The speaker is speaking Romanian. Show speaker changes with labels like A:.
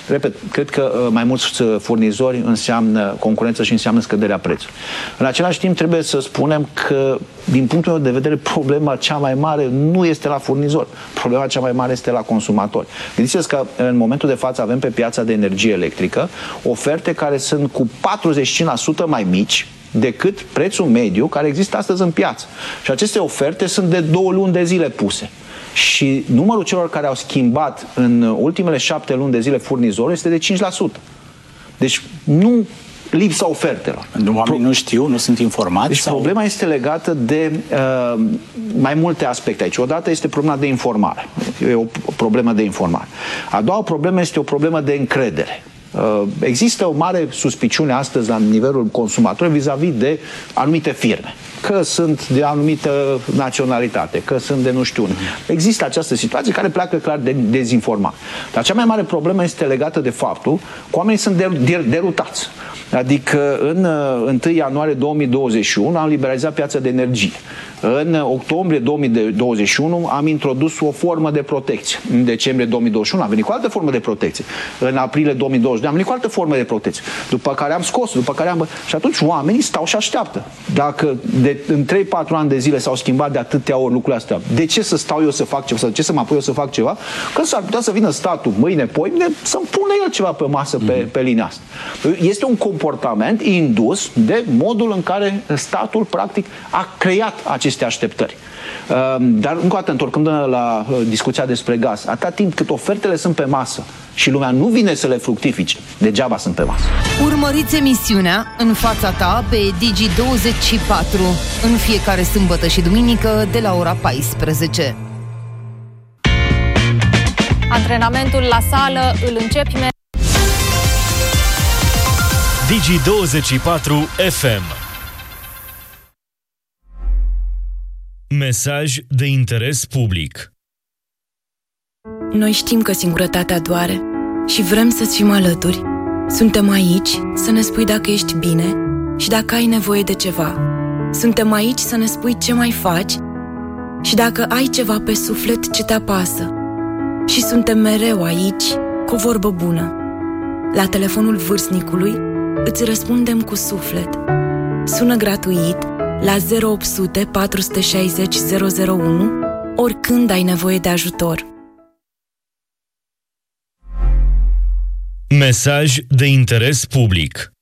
A: Repet, cred că mai mulți furnizori înseamnă concurență și înseamnă scăderea prețului. În același timp, trebuie să spunem că, din punctul meu de vedere, problema cea mai mare nu este la furnizor. Problema cea mai mare este la consumatori. Gândiți-vă că în momentul de față avem pe piața de energie electrică oferte care sunt cu 45% mai mici decât prețul mediu care există astăzi în piață. Și aceste oferte sunt de 2 luni de zile puse. Și numărul celor care au schimbat în ultimele 7 luni de zile furnizorul este de 5%. Deci nu lipsa ofertelor.
B: Oamenii nu știu, nu sunt informați?
A: Deci problema este legată de mai multe aspecte aici. Odată este problema de informare. E o problemă de informare. A doua problemă este o problemă de încredere. Există o mare suspiciune astăzi la nivelul consumatorilor vis-a-vis de anumite firme. Că sunt de anumită naționalitate, că sunt de nu știu. Există această situație care pleacă clar de dezinformat. Dar cea mai mare problemă este legată de faptul că oamenii sunt derutați. Adică în 1 ianuarie 2021 am liberalizat piața de energie. În octombrie 2021 am introdus o formă de protecție. În decembrie 2021 am venit cu altă formă de protecție. În aprilie 2022 am venit cu altă formă de protecție. După care am scos, și atunci oamenii stau și așteaptă. Dacă în 3-4 ani de zile s-au schimbat de atâtea ori lucrurile astea, de ce să stau eu să fac ceva? Sau de ce să mă apoi eu să fac ceva? Că s-ar putea să vină statul mâine, poimine, să-mi pună el ceva pe masă pe linia asta. Este un comportament indus de modul în care statul practic a creat aceste așteptări. Dar încă o dată, întorcându-ne la discuția despre gaz, atâta timp cât ofertele sunt pe masă și lumea nu vine să le fructifice, degeaba sunt pe masă.
C: Urmăriți emisiunea În fața ta pe Digi24 în fiecare sâmbătă și duminică de la ora 14.
D: Antrenamentul la sală îl începi
E: Digi24 FM. Mesaj de interes public.
F: Noi știm că singurătatea doare și vrem să-ți fim alături. Suntem aici să ne spui dacă ești bine și dacă ai nevoie de ceva. Suntem aici să ne spui ce mai faci și dacă ai ceva pe suflet ce te apasă. Și suntem mereu aici cu o vorbă bună. La telefonul vârstnicului îți răspundem cu suflet. Sună gratuit la 0800 460 001 oricând ai nevoie de ajutor.
E: Mesaj de interes public.